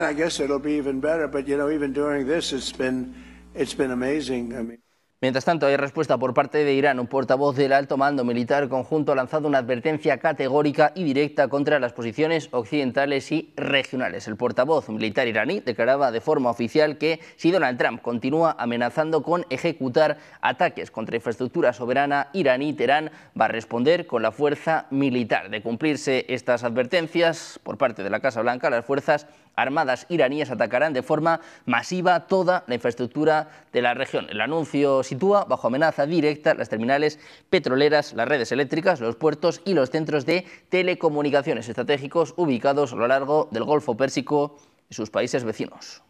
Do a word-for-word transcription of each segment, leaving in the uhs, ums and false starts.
I guess it'll be even better, but you know, even during this, it's been, it's been amazing. I mean. Mientras tanto, hay respuesta por parte de Irán. Un portavoz del alto mando militar conjunto ha lanzado una advertencia categórica y directa contra las posiciones occidentales y regionales. El portavoz militar iraní declaraba de forma oficial que si Donald Trump continúa amenazando con ejecutar ataques contra infraestructura soberana iraní, Teherán va a responder con la fuerza militar. De cumplirse estas advertencias por parte de la Casa Blanca, las fuerzas armadas iraníes atacarán de forma masiva toda la infraestructura de la región. El anuncio sitúa bajo amenaza directa las terminales petroleras, las redes eléctricas, los puertos y los centros de telecomunicaciones estratégicos ubicados a lo largo del Golfo Pérsico y sus países vecinos.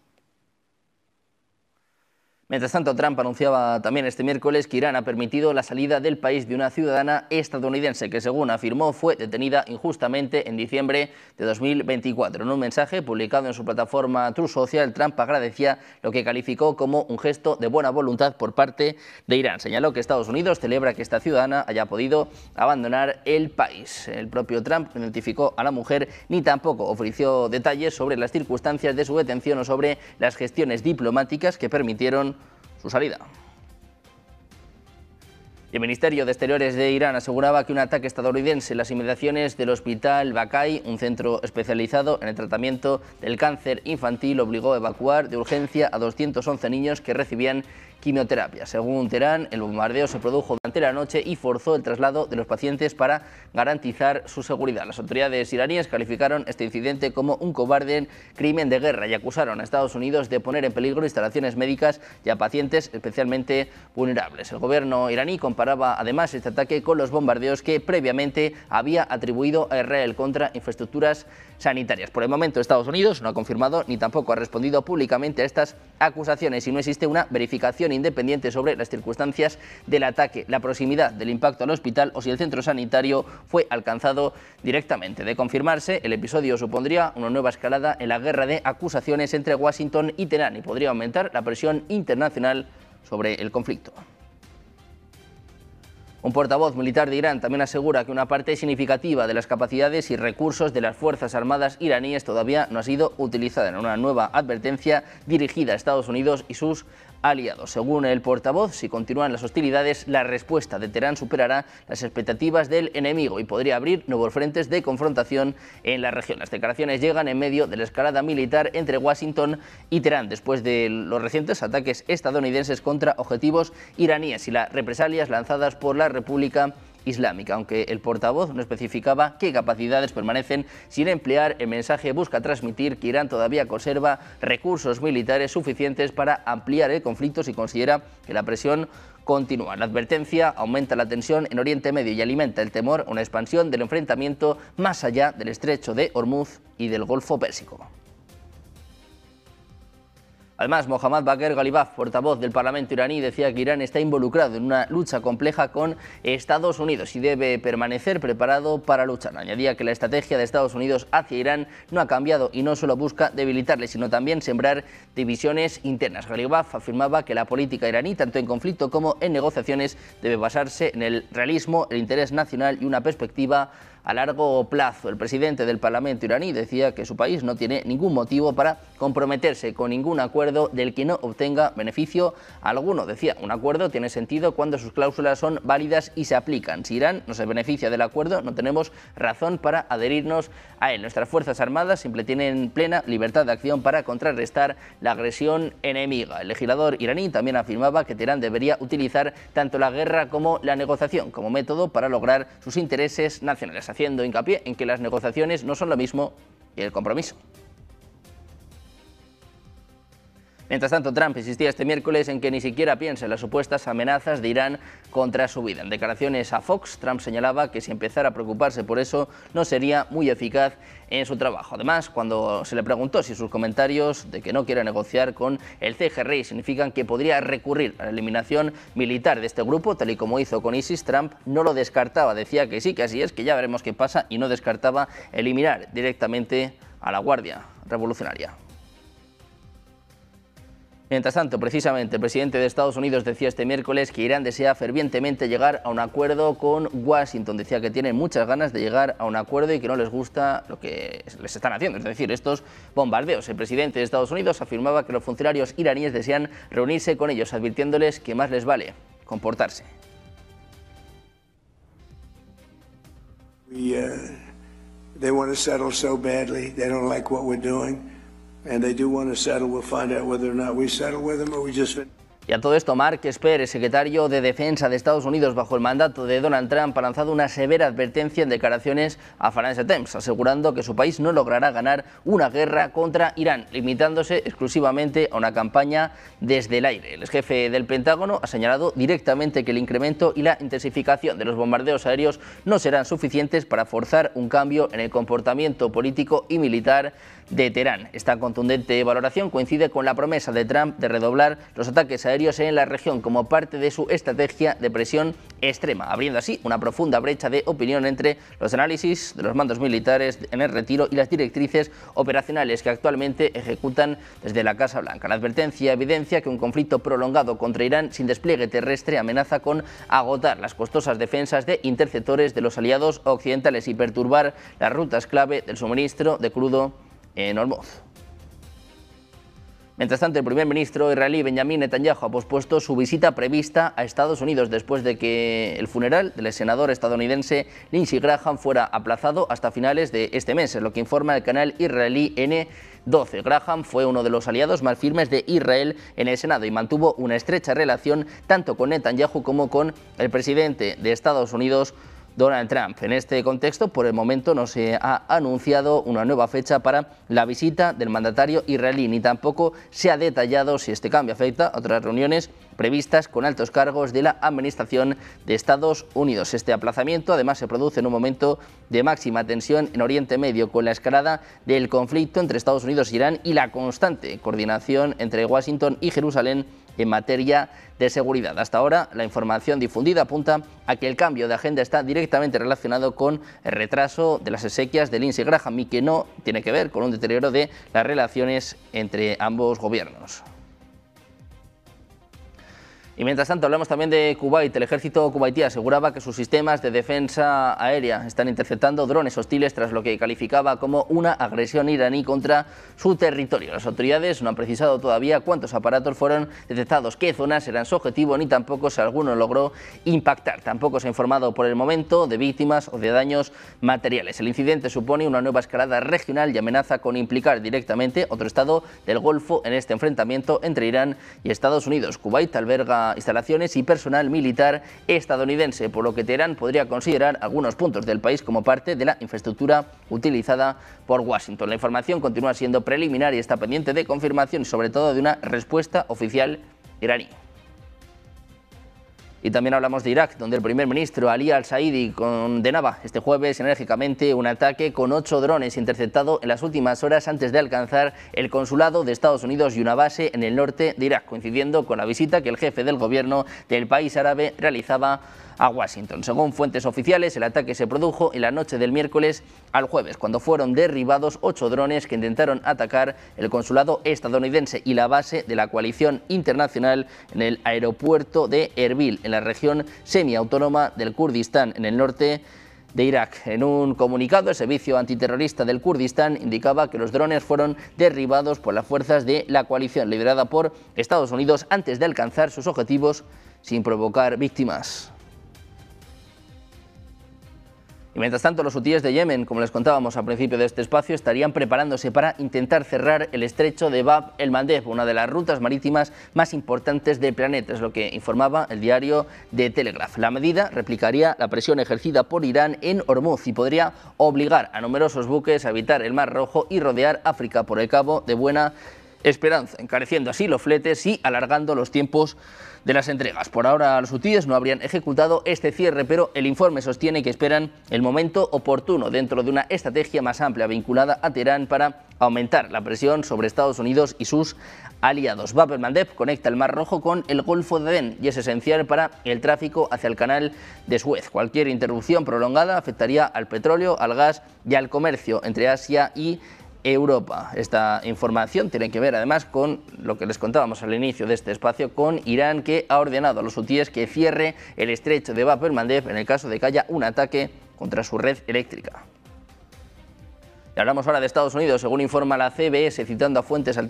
Mientras tanto, Trump anunciaba también este miércoles que Irán ha permitido la salida del país de una ciudadana estadounidense que, según afirmó, fue detenida injustamente en diciembre de dos mil veinticuatro. En un mensaje publicado en su plataforma Truth Social, Trump agradecía lo que calificó como un gesto de buena voluntad por parte de Irán. Señaló que Estados Unidos celebra que esta ciudadana haya podido abandonar el país. El propio Trump no identificó a la mujer ni tampoco ofreció detalles sobre las circunstancias de su detención o sobre las gestiones diplomáticas que permitieron su salida. El Ministerio de Exteriores de Irán aseguraba que un ataque estadounidense en las inmediaciones del Hospital Bakai, un centro especializado en el tratamiento del cáncer infantil, obligó a evacuar de urgencia a doscientos once niños que recibían quimioterapia. Según Teherán, el bombardeo se produjo durante la noche y forzó el traslado de los pacientes para garantizar su seguridad. Las autoridades iraníes calificaron este incidente como un cobarde crimen de guerra y acusaron a Estados Unidos de poner en peligro instalaciones médicas y a pacientes especialmente vulnerables. El gobierno iraní comparaba además este ataque con los bombardeos que previamente había atribuido a Israel contra infraestructuras sanitarias. Por el momento, Estados Unidos no ha confirmado ni tampoco ha respondido públicamente a estas acusaciones y no existe una verificación independiente sobre las circunstancias del ataque, la proximidad del impacto al hospital o si el centro sanitario fue alcanzado directamente. De confirmarse, el episodio supondría una nueva escalada en la guerra de acusaciones entre Washington y Teherán y podría aumentar la presión internacional sobre el conflicto. Un portavoz militar de Irán también asegura que una parte significativa de las capacidades y recursos de las Fuerzas Armadas iraníes todavía no ha sido utilizada en una nueva advertencia dirigida a Estados Unidos y sus aliados. Según el portavoz, si continúan las hostilidades, la respuesta de Teherán superará las expectativas del enemigo y podría abrir nuevos frentes de confrontación en la región. Las declaraciones llegan en medio de la escalada militar entre Washington y Teherán, después de los recientes ataques estadounidenses contra objetivos iraníes y las represalias lanzadas por la República Islámica. Aunque el portavoz no especificaba qué capacidades permanecen sin emplear, el mensaje busca transmitir que Irán todavía conserva recursos militares suficientes para ampliar el conflicto si considera que la presión continúa. La advertencia aumenta la tensión en Oriente Medio y alimenta el temor a una expansión del enfrentamiento más allá del estrecho de Hormuz y del Golfo Pérsico. Además, Mohammad Bagher Ghalibaf, portavoz del Parlamento iraní, decía que Irán está involucrado en una lucha compleja con Estados Unidos y debe permanecer preparado para luchar. Añadía que la estrategia de Estados Unidos hacia Irán no ha cambiado y no solo busca debilitarle, sino también sembrar divisiones internas. Ghalibaf afirmaba que la política iraní, tanto en conflicto como en negociaciones, debe basarse en el realismo, el interés nacional y una perspectiva a largo plazo. El presidente del Parlamento iraní decía que su país no tiene ningún motivo para comprometerse con ningún acuerdo del que no obtenga beneficio alguno. Decía, un acuerdo tiene sentido cuando sus cláusulas son válidas y se aplican. Si Irán no se beneficia del acuerdo, no tenemos razón para adherirnos a él. Nuestras Fuerzas Armadas siempre tienen plena libertad de acción para contrarrestar la agresión enemiga. El legislador iraní también afirmaba que Teherán debería utilizar tanto la guerra como la negociación como método para lograr sus intereses nacionales, haciendo hincapié en que las negociaciones no son lo mismo que el compromiso. Mientras tanto, Trump insistía este miércoles en que ni siquiera piensa en las supuestas amenazas de Irán contra su vida. En declaraciones a Fox, Trump señalaba que si empezara a preocuparse por eso no sería muy eficaz en su trabajo. Además, cuando se le preguntó si sus comentarios de que no quiere negociar con el C G R I significan que podría recurrir a la eliminación militar de este grupo, tal y como hizo con ISIS, Trump no lo descartaba. Decía que sí, que así es, que ya veremos qué pasa, y no descartaba eliminar directamente a la Guardia Revolucionaria. Mientras tanto, precisamente, el presidente de Estados Unidos decía este miércoles que Irán desea fervientemente llegar a un acuerdo con Washington. Decía que tienen muchas ganas de llegar a un acuerdo y que no les gusta lo que les están haciendo, es decir, estos bombardeos. El presidente de Estados Unidos afirmaba que los funcionarios iraníes desean reunirse con ellos, advirtiéndoles que más les vale comportarse. We, uh, they want to settle so badly. They don't like what we're doing. And they do want to settle. We'll find out whether or not we settle with them or we just... Y a todo esto, Mark Esper, el secretario de Defensa de Estados Unidos bajo el mandato de Donald Trump, ha lanzado una severa advertencia en declaraciones a Financial Times, asegurando que su país no logrará ganar una guerra contra Irán, limitándose exclusivamente a una campaña desde el aire. El jefe del Pentágono ha señalado directamente que el incremento y la intensificación de los bombardeos aéreos no serán suficientes para forzar un cambio en el comportamiento político y militar de Teherán. Esta contundente valoración coincide con la promesa de Trump de redoblar los ataques aéreos en la región como parte de su estrategia de presión extrema, abriendo así una profunda brecha de opinión entre los análisis de los mandos militares en el retiro y las directrices operacionales que actualmente ejecutan desde la Casa Blanca. La advertencia evidencia que un conflicto prolongado contra Irán sin despliegue terrestre amenaza con agotar las costosas defensas de interceptores de los aliados occidentales y perturbar las rutas clave del suministro de crudo en Hormuz. Mientras tanto, el primer ministro israelí Benjamin Netanyahu ha pospuesto su visita prevista a Estados Unidos después de que el funeral del senador estadounidense Lindsey Graham fuera aplazado hasta finales de este mes, es lo que informa el canal israelí N doce. Graham fue uno de los aliados más firmes de Israel en el Senado y mantuvo una estrecha relación tanto con Netanyahu como con el presidente de Estados Unidos, Donald Trump. En este contexto, por el momento no se ha anunciado una nueva fecha para la visita del mandatario israelí, ni tampoco se ha detallado si este cambio afecta a otras reuniones previstas con altos cargos de la administración de Estados Unidos. Este aplazamiento además se produce en un momento de máxima tensión en Oriente Medio, con la escalada del conflicto entre Estados Unidos e Irán y la constante coordinación entre Washington y Jerusalén en materia de seguridad. Hasta ahora, la información difundida apunta a que el cambio de agenda está directamente relacionado con el retraso de las exequias de Lindsey Graham y que no tiene que ver con un deterioro de las relaciones entre ambos gobiernos. Y mientras tanto hablamos también de Kuwait. El ejército kuwaití aseguraba que sus sistemas de defensa aérea están interceptando drones hostiles tras lo que calificaba como una agresión iraní contra su territorio. Las autoridades no han precisado todavía cuántos aparatos fueron detectados, qué zonas eran su objetivo, ni tampoco si alguno logró impactar. Tampoco se ha informado por el momento de víctimas o de daños materiales. El incidente supone una nueva escalada regional y amenaza con implicar directamente otro estado del Golfo en este enfrentamiento entre Irán y Estados Unidos. Kuwait alberga instalaciones y personal militar estadounidense, por lo que Teherán podría considerar algunos puntos del país como parte de la infraestructura utilizada por Washington. La información continúa siendo preliminar y está pendiente de confirmación y sobre todo de una respuesta oficial iraní. Y también hablamos de Irak, donde el primer ministro Ali al-Saidi condenaba este jueves enérgicamente un ataque con ocho drones interceptado en las últimas horas antes de alcanzar el consulado de Estados Unidos y una base en el norte de Irak, coincidiendo con la visita que el jefe del gobierno del país árabe realizaba a Washington. Según fuentes oficiales, el ataque se produjo en la noche del miércoles al jueves, cuando fueron derribados ocho drones que intentaron atacar el consulado estadounidense y la base de la coalición internacional en el aeropuerto de Erbil, en la región semiautónoma del Kurdistán, en el norte de Irak. En un comunicado, el servicio antiterrorista del Kurdistán indicaba que los drones fueron derribados por las fuerzas de la coalición liderada por Estados Unidos antes de alcanzar sus objetivos sin provocar víctimas. Y mientras tanto, los hutíes de Yemen, como les contábamos al principio de este espacio, estarían preparándose para intentar cerrar el estrecho de Bab el-Mandeb, una de las rutas marítimas más importantes del planeta, es lo que informaba el diario The Telegraph. La medida replicaría la presión ejercida por Irán en Hormuz y podría obligar a numerosos buques a evitar el Mar Rojo y rodear África por el Cabo de Buena Esperanza, encareciendo así los fletes y alargando los tiempos de las entregas. Por ahora los hutíes no habrían ejecutado este cierre, pero el informe sostiene que esperan el momento oportuno dentro de una estrategia más amplia vinculada a Teherán para aumentar la presión sobre Estados Unidos y sus aliados. Bab el-Mandeb conecta el Mar Rojo con el Golfo de Adén y es esencial para el tráfico hacia el canal de Suez. Cualquier interrupción prolongada afectaría al petróleo, al gas y al comercio entre Asia y Europa. Esta información tiene que ver además con lo que les contábamos al inicio de este espacio, con Irán, que ha ordenado a los hutíes que cierre el estrecho de Bab el-Mandeb en el caso de que haya un ataque contra su red eléctrica. Y hablamos ahora de Estados Unidos. Según informa la C B S, citando a fuentes alternativas,